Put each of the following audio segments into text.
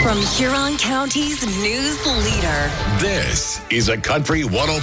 From Huron County's news leader. This is a Country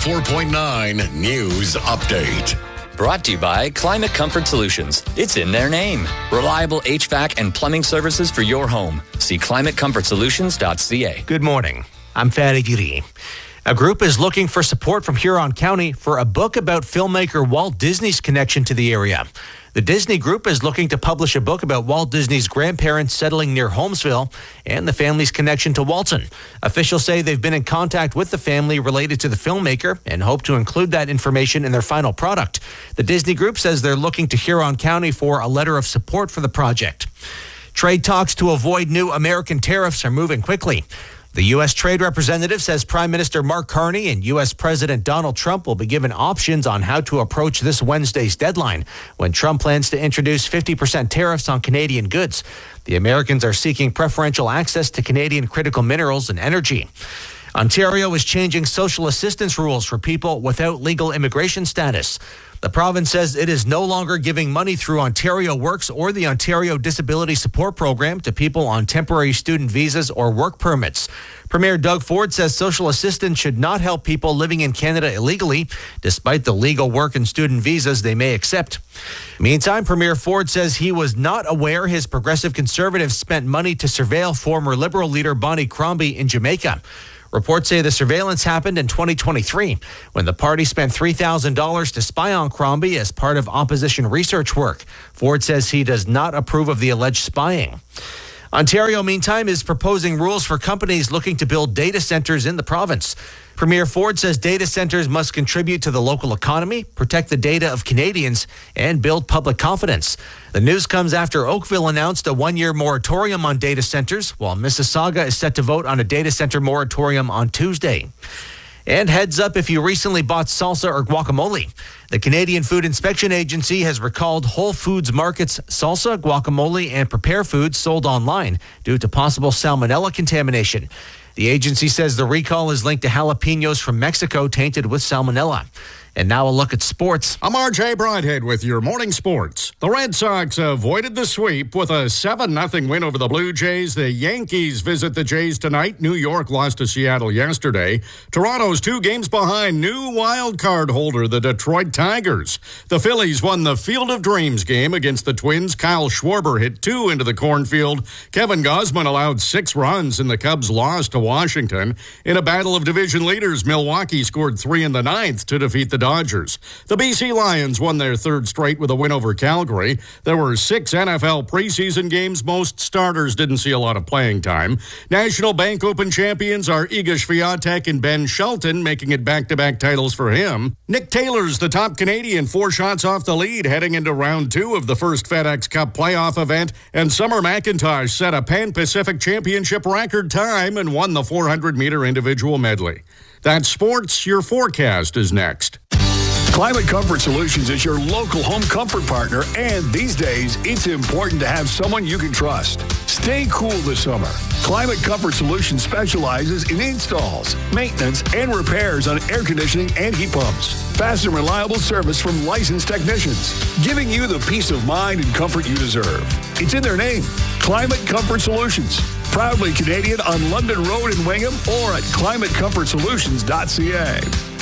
104.9 News Update. Brought to you by Climate Comfort Solutions. It's in their name. Reliable HVAC and plumbing services for your home. See climatecomfortsolutions.ca. Good morning. I'm Fatty Giri. A group is looking for support from Huron County for a book about filmmaker Walt Disney's connection to the area. The Disney Group is looking to publish a book about Walt Disney's grandparents settling near Holmesville and the family's connection to Walton. Officials say they've been in contact with the family related to the filmmaker and hope to include that information in their final product. The Disney Group says they're looking to Huron County for a letter of support for the project. Trade talks to avoid new American tariffs are moving quickly. The U.S. Trade Representative says Prime Minister Mark Carney and U.S. President Donald Trump will be given options on how to approach this Wednesday's deadline, when Trump plans to introduce 50% tariffs on Canadian goods. The Americans are seeking preferential access to Canadian critical minerals and energy. Ontario is changing social assistance rules for people without legal immigration status. The province says it is no longer giving money through Ontario Works or the Ontario Disability Support Program to people on temporary student visas or work permits. Premier Doug Ford says social assistance should not help people living in Canada illegally, despite the legal work and student visas they may accept. Meantime, Premier Ford says he was not aware his Progressive Conservatives spent money to surveil former Liberal leader Bonnie Crombie in Jamaica. Reports say the surveillance happened in 2023 when the party spent $3,000 to spy on Crombie as part of opposition research work. Ford says he does not approve of the alleged spying. Ontario, meantime, is proposing rules for companies looking to build data centers in the province. Premier Ford says data centers must contribute to the local economy, protect the data of Canadians, and build public confidence. The news comes after Oakville announced a one-year moratorium on data centers, while Mississauga is set to vote on a data center moratorium on Tuesday. And heads up if you recently bought salsa or guacamole. The Canadian Food Inspection Agency has recalled Whole Foods Market's salsa, guacamole, and prepare foods sold online due to possible salmonella contamination. The agency says the recall is linked to jalapenos from Mexico tainted with salmonella. And now a look at sports. I'm RJ Broadhead with your morning sports. The Red Sox avoided the sweep with a 7-0 win over the Blue Jays. The Yankees visit the Jays tonight. New York lost to Seattle yesterday. Toronto's 2 games behind new wild card holder, the Detroit Tigers. The Phillies won the Field of Dreams game against the Twins. Kyle Schwarber hit 2 into the cornfield. Kevin Gausman allowed 6 runs, and the Cubs lost to Washington. In a battle of division leaders, Milwaukee scored 3 in the 9th to defeat the Dodgers. The BC Lions won their 3rd straight with a win over Calgary. There were 6 NFL preseason games. Most starters didn't see a lot of playing time. National Bank Open champions are Iga Swiatek and Ben Shelton, making it back-to-back titles for him. Nick Taylor's the top Canadian, 4 shots off the lead, heading into round 2 of the first FedEx Cup playoff event. And Summer McIntosh set a Pan-Pacific Championship record time and won the 400-meter individual medley. That's sports. Your forecast is next. Climate Comfort Solutions is your local home comfort partner, and these days, it's important to have someone you can trust. Stay cool this summer. Climate Comfort Solutions specializes in installs, maintenance, and repairs on air conditioning and heat pumps. Fast and reliable service from licensed technicians, giving you the peace of mind and comfort you deserve. It's in their name, Climate Comfort Solutions. Proudly Canadian on London Road in Wingham or at climateComfortsolutions.ca.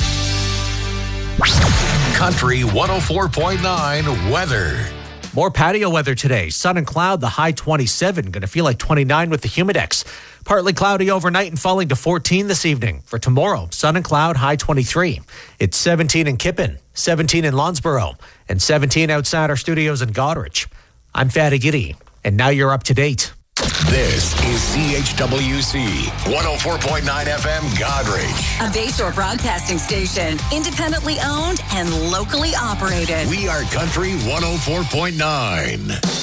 Country 104.9 weather. More patio weather today. Sun and cloud, the high 27. Going to feel like 29 with the humidex. Partly cloudy overnight and falling to 14 this evening. For tomorrow, sun and cloud, high 23. It's 17 in Kippen, 17 in Lonsborough, and 17 outside our studios in Goderich. I'm Fatty Giddy, and now you're up to date. This is CHWC 104.9 FM Godrich. A Bayshore broadcasting station, independently owned and locally operated. We are Country 104.9.